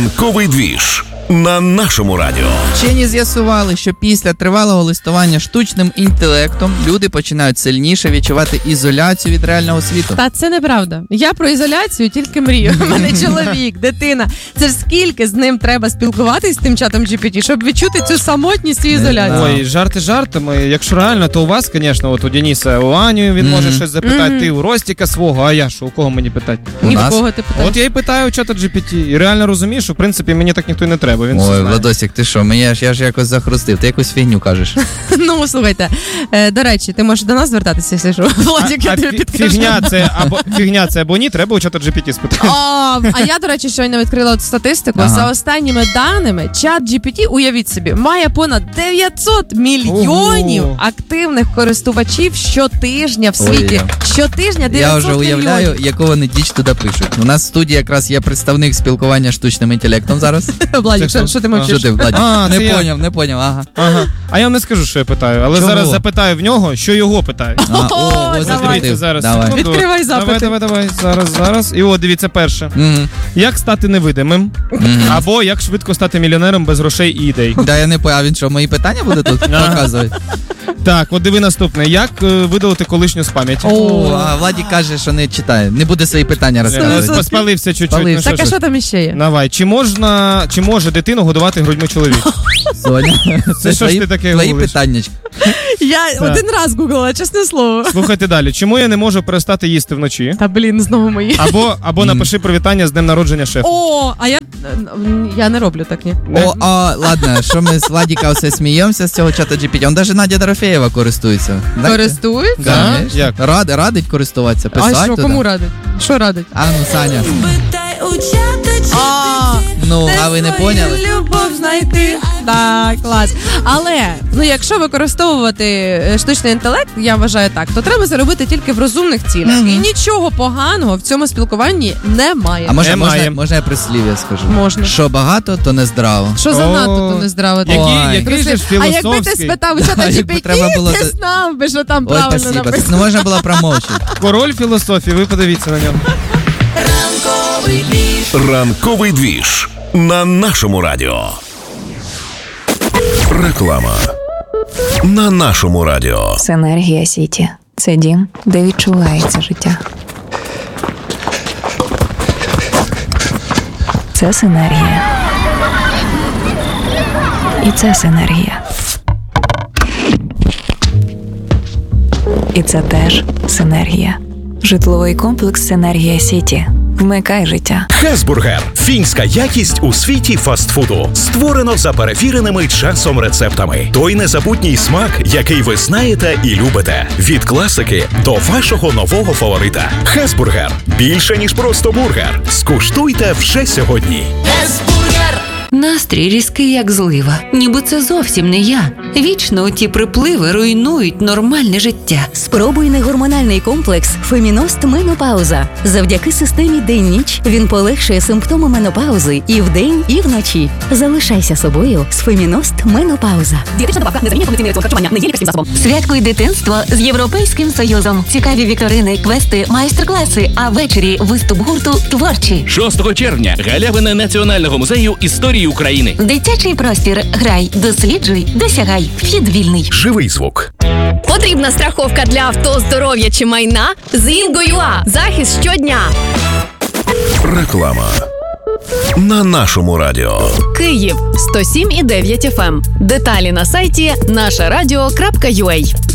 Ранковий двіж на нашому радіо. Вчені з'ясували, що після тривалого листування штучним інтелектом люди починають сильніше відчувати ізоляцію від реального світу. Та це неправда. Я про ізоляцію тільки мрію. У мене чоловік, дитина. Це ж скільки з ним треба спілкуватись з тим чатом GPT, щоб відчути цю самотність і ізоляцію. Ой, жарти жартами. Якщо реально, то у вас, звісно, от у Дениса, у Аню він може щось запитати, ти у Ростіка свого, а я що, у кого мені питати? І в кого ти питаєш? От я і питаю у чата GPT, і реально розумію, що в принципі мені так ніхто й не треба. Він все Ой, знає. Владосик, ти що, я ж якось захрустив, ти якусь фігню кажеш. Ну, слухайте, до речі, ти можеш до нас звертатися, якщо що. Владик, я тобі підкажу. Фігня це або ні, треба у чата GPT спитати. А я, до речі, щойно відкрила от статистику. Ага. За останніми даними, чат GPT, уявіть собі, має понад 900 мільйонів Ого. активних користувачів щотижня в світі. Щотижня 900 Я вже уявляю, мільйонів. яку вони діч туди пишуть. У нас в студії якраз є представник спілкування штучним інтелектом зараз. Владик, Це що ти Що мовчиш? ти, Владик? це Не я. поняв, ага. Ага. А я вам не скажу, що я питаю, але Чого? зараз запитаю в нього, що його питають. давай. закрутив. Зараз. Давай. секунду. Відкривай запити. Давай. Зараз. І от, дивіться, перше. Мгм. Як стати невидимим? Або як швидко стати мільйонером без грошей і ідей. Да, я не поняв, а він що, мої питання буде тут показувати? Так, от диви наступне. Як видалити колишню з пам'яті? А Владик каже, що не читає. Не буде свої питання розказувати. Поспалився чуть-чуть. Спалився. Ну, Так, а що там іще є? Давай, чи може дитину годувати грудьми чоловік? Соня, Це що ж ти таке твої говориш? питаннячка. Я один раз гуглила, чесне слово. Слухайте далі. Чому я не можу перестати їсти вночі? Та блін, знову мої. Або напиши привітання з днем народження шефа. О, а я не роблю так, ні. Ладно, що ми з Владіка все сміємося з цього чата GPT. Он навіть Надя Дорофєєва користується. Користується? Да? Конечно. Як? Радить користуватися, писати А що, туди. кому радить? Що радить? А ну, Саня. Ну, а ви не поняли? Любов знайти. Так, клас. Але, якщо використовувати штучний інтелект, я вважаю так, то треба це робити тільки в розумних цілях. І нічого поганого в цьому спілкуванні немає. А Немає. можна я прислів'я скажу? Можна. Що багато, то не здраво. Що занадто, то не здраво. Який же ж А якби ти філософський. спитав у чата Якби треба GPT, було ти за- знав би, що там Ой, правильно спасибо. написано. Ну можна було промовчити. Король філософії, ви подивіться на нього. Ранковий двіж на нашому радіо. Реклама на нашому радіо. Синергія Сіті – це дім, де відчувається життя. Це синергія. І це синергія. І це теж синергія. Житловий комплекс «Синергія Сіті». Вмикай життя. Хесбургер – фінська якість у світі фастфуду. Створено за перевіреними часом рецептами. Той незабутній смак, який ви знаєте і любите. Від класики до вашого нового фаворита. Хесбургер – більше, ніж просто бургер. Скуштуйте вже сьогодні. Настрій різкий, як злива. Ніби це зовсім не я. Вічно ті припливи руйнують нормальне життя. Спробуй негормональний комплекс «Феміност Менопауза». Завдяки системі день-ніч він полегшує симптоми менопаузи і вдень, і вночі. Залишайся собою з «Феміност Менопауза». Дієтична добавка, незамінна повноцінний раціон харчування, не є лікарським засобом. Святкуй дитинство з Європейським Союзом. Цікаві вікторини, квести, майстер-класи, а ввечері виступ гурту «Творчі». 6 червня галявина Національного музею історії України. Дитячий простір. Грай, досліджуй, досягай. Вхід вільний. Живий звук. Потрібна страховка для авто, здоров'я чи майна? З Інго.ua. Захист щодня. Реклама на нашому радіо. Київ 107,9 FM. Деталі на сайті нашарадіо.ua.